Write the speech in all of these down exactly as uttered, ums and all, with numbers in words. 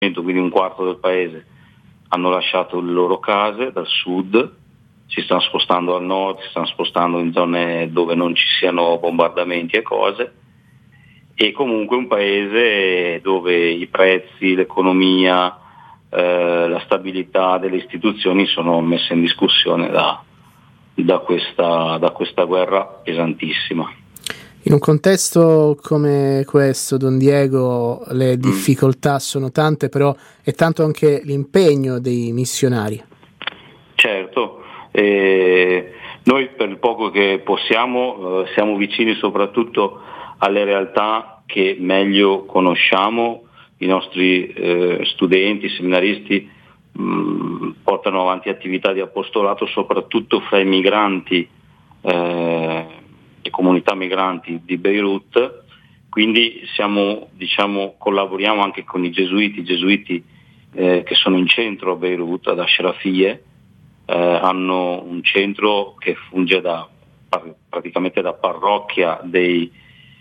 quindi un quarto del paese, hanno lasciato le loro case dal sud, si stanno spostando al nord, si stanno spostando in zone dove non ci siano bombardamenti e cose, e comunque un paese dove i prezzi, l'economia, eh, la stabilità delle istituzioni sono messe in discussione da, da, questa, da questa guerra pesantissima. In un contesto come questo, Don Diego, le difficoltà mm. sono tante, però è tanto anche l'impegno dei missionari. Certo, eh, noi per il poco che possiamo eh, siamo vicini soprattutto alle realtà che meglio conosciamo. I nostri eh, studenti, seminaristi mh, portano avanti attività di apostolato soprattutto fra i migranti, eh, le comunità migranti di Beirut, quindi siamo, diciamo, collaboriamo anche con i gesuiti, i gesuiti eh, che sono in centro a Beirut, ad Ashrafie, eh, hanno un centro che funge da, praticamente da parrocchia dei,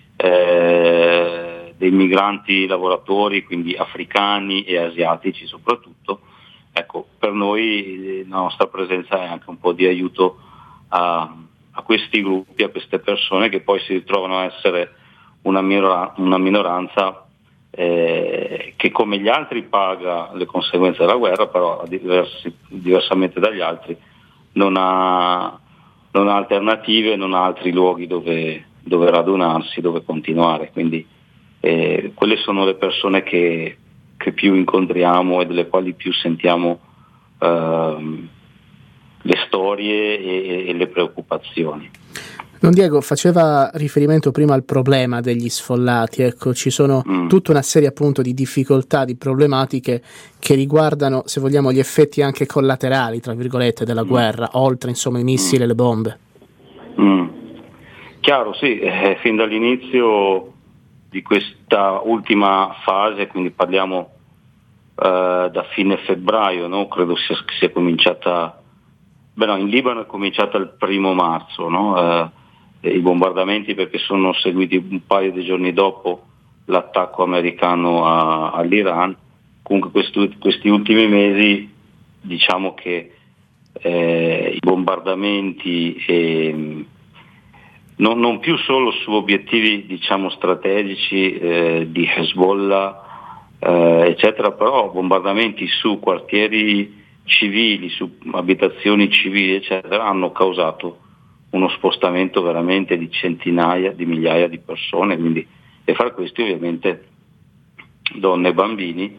eh, dei migranti lavoratori, quindi africani e asiatici soprattutto. Ecco, per noi la nostra presenza è anche un po' di aiuto a a questi gruppi, a queste persone che poi si ritrovano a essere una, minora, una minoranza eh, che come gli altri paga le conseguenze della guerra, però diversi, diversamente dagli altri non ha, non ha alternative, non ha altri luoghi dove, dove radunarsi, dove continuare. Quindi eh, quelle sono le persone che, che più incontriamo e delle quali più sentiamo eh, le storie e, e le preoccupazioni. Don Diego faceva riferimento prima al problema degli sfollati, ecco, ci sono mm. tutta una serie appunto di difficoltà, di problematiche che riguardano, se vogliamo, gli effetti anche collaterali, tra virgolette, della mm. guerra, oltre insomma i missili mm. e le bombe. Mm. Chiaro, sì, eh, fin dall'inizio di questa ultima fase, quindi parliamo eh, da fine febbraio, no? Credo sia, sia cominciata. Beh no, in Libano è cominciata il primo marzo, no? eh, i bombardamenti, perché sono seguiti un paio di giorni dopo l'attacco americano a, all'Iran. Comunque questi, questi ultimi mesi diciamo che eh, i bombardamenti eh, non, non più solo su obiettivi diciamo strategici eh, di Hezbollah eh, eccetera, però bombardamenti su quartieri civili, su abitazioni civili eccetera, hanno causato uno spostamento veramente di centinaia di migliaia di persone, quindi, e fra questi ovviamente donne e bambini,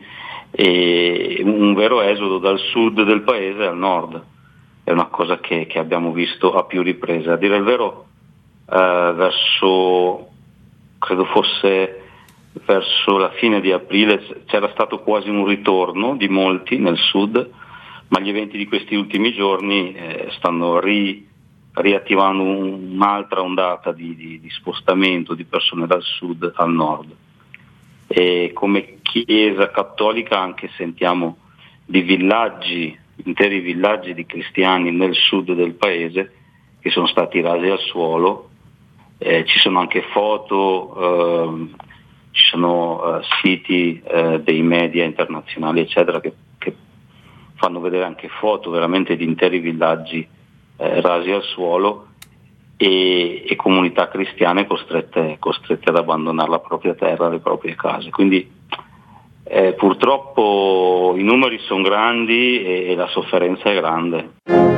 e un vero esodo dal sud del paese al nord. È una cosa che, che abbiamo visto a più riprese. A dire il vero eh, verso credo fosse verso la fine di aprile c'era stato quasi un ritorno di molti nel sud, ma gli eventi di questi ultimi giorni eh, stanno ri, riattivando un'altra ondata di, di, di spostamento di persone dal sud al nord. E come Chiesa cattolica anche sentiamo di villaggi, interi villaggi di cristiani nel sud del paese che sono stati rasi al suolo. Eh, ci sono anche foto, eh, ci sono eh, siti eh, dei media internazionali eccetera che, che fanno vedere anche foto veramente di interi villaggi eh, rasi al suolo e, e comunità cristiane costrette, costrette ad abbandonare la propria terra, le proprie case. Quindi eh, purtroppo i numeri sono grandi e, e la sofferenza è grande.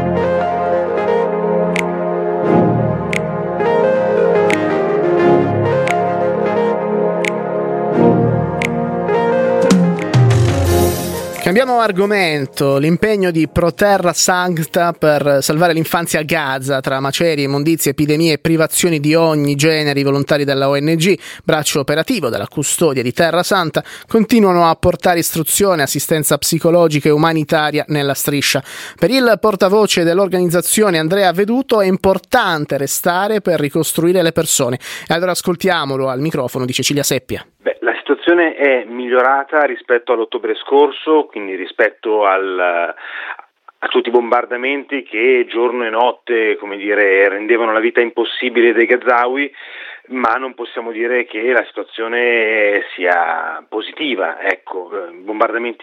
Cambiamo argomento, l'impegno di Pro Terra Sancta per salvare l'infanzia a Gaza tra macerie, immondizie, epidemie e privazioni di ogni genere. I volontari della O N G, braccio operativo della custodia di Terra Santa, continuano a portare istruzione, assistenza psicologica e umanitaria nella striscia. Per il portavoce dell'organizzazione Andrea Veduto è importante restare per ricostruire le persone. E allora ascoltiamolo al microfono di Cecilia Seppia. Beh, la situazione è migliorata rispetto all'ottobre scorso, quindi rispetto al, a tutti i bombardamenti che giorno e notte, come dire, rendevano la vita impossibile dei Gazawi. ma non possiamo dire che la situazione sia positiva. Ecco, bombardamenti